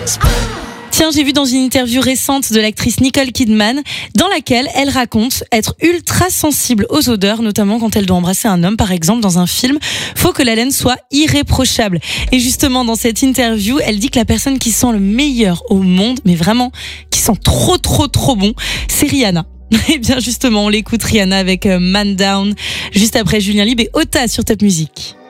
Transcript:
Tiens, j'ai vu dans une interview récente de l'actrice Nicole Kidman, dans laquelle elle raconte être ultra sensible aux odeurs, notamment quand elle doit embrasser un homme, par exemple, dans un film. Faut que l'haleine soit irréprochable. Et justement, dans cette interview, elle dit que la personne qui sent le meilleur au monde, mais vraiment, qui sent trop bon, c'est Rihanna. Et bien justement, on l'écoute Rihanna avec Man Down, juste après Julien Libre et Ota sur Top Music.